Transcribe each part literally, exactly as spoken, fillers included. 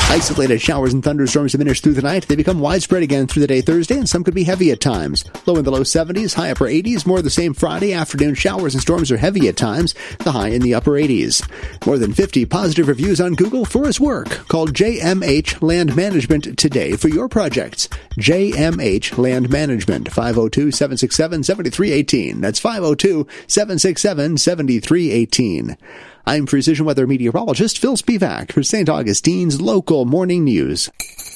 Isolated showers and thunderstorms diminish through the night. They become widespread again through the day Thursday, and some could be heavy at times. Low in the low seventies, high upper eighties. More of the same Friday. Afternoon showers and storms are heavy at times. The high in the upper eighties. More than fifty positive reviews on Google for his work. Call J M H Land Management today for your projects. J M H Land Management, five oh two, seven six seven, seven three one eight. That's five oh two, seven six seven, seven three one eight. I'm Precision Weather meteorologist Phil Spivak for Saint Augustine's Local Morning News.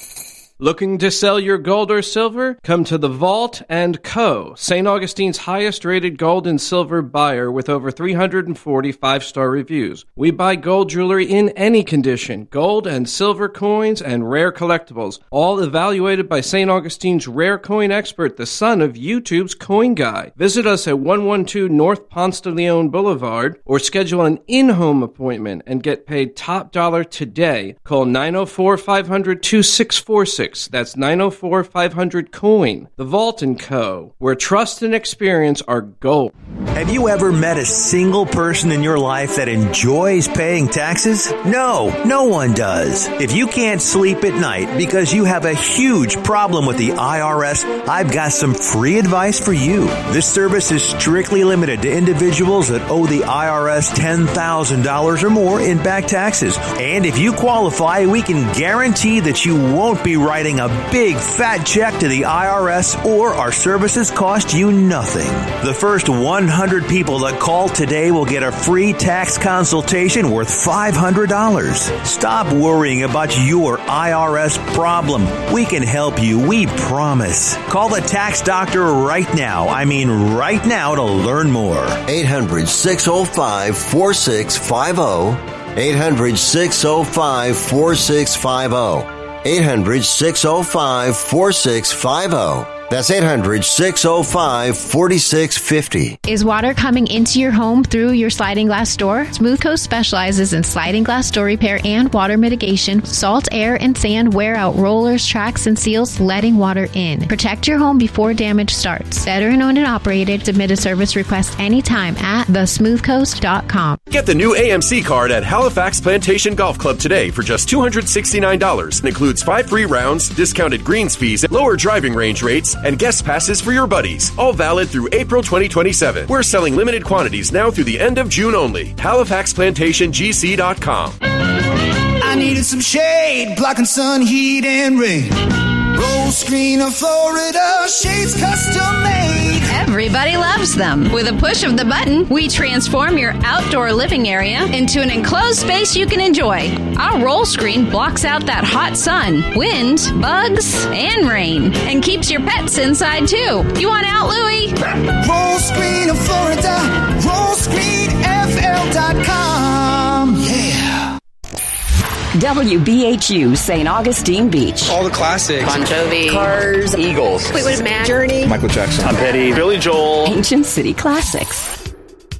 Looking to sell your gold or silver? Come to The Vault and Co., Saint Augustine's highest-rated gold and silver buyer with over three hundred forty five-star reviews. We buy gold jewelry in any condition, gold and silver coins and rare collectibles, all evaluated by Saint Augustine's rare coin expert, the son of YouTube's Coin Guy. Visit us at one twelve North Ponce de Leon Boulevard or schedule an in-home appointment and get paid top dollar today. Call nine oh four, five hundred, two six four six. That's nine oh four, five hundred, coin. The Vault and Co., where trust and experience are gold. Have you ever met a single person in your life that enjoys paying taxes? No, no one does. If you can't sleep at night because you have a huge problem with the I R S, I've got some free advice for you. This service is strictly limited to individuals that owe the I R S ten thousand dollars or more in back taxes. And if you qualify, we can guarantee that you won't be writing a big fat check to the I R S, or our services cost you nothing. The first one hundred people that call today will get a free tax consultation worth five hundred dollars. Stop worrying about your I R S problem. We can help you, we promise. Call the tax doctor right now. I mean right now to learn more. eight hundred, six oh five, four six five oh. eight hundred, six oh five, four six five oh. eight hundred, six oh five, four six five oh. That's eight hundred, six oh five, four six five oh. Is water coming into your home through your sliding glass door? Smooth Coast specializes in sliding glass door repair and water mitigation. Salt, air, and sand wear out rollers, tracks, and seals, letting water in. Protect your home before damage starts. Veteran owned and operated. Submit a service request anytime at the smooth coast dot com. Get the new A M C card at Halifax Plantation Golf Club today for just two hundred sixty-nine dollars. It includes five free rounds, discounted greens fees, lower driving range rates, and guest passes for your buddies. All valid through April twenty twenty-seven. We're selling limited quantities now through the end of June only. Halifax Plantation G C dot com. I needed some shade, blocking sun, heat, and rain. Roll screen of Florida, shades custom made. Everybody loves them. With a push of the button, we transform your outdoor living area into an enclosed space you can enjoy. Our roll screen blocks out that hot sun, wind, bugs, and rain, and keeps your pets inside too. You want out, Louie? Roll screen of Florida, roll screen F L dot com. Yeah. W B H U Saint Augustine Beach. All the classics. Bon Jovi. Cars. Eagles. Fleetwood Mac. Journey. Michael Jackson. Tom Petty. Billy Joel. Ancient City Classics.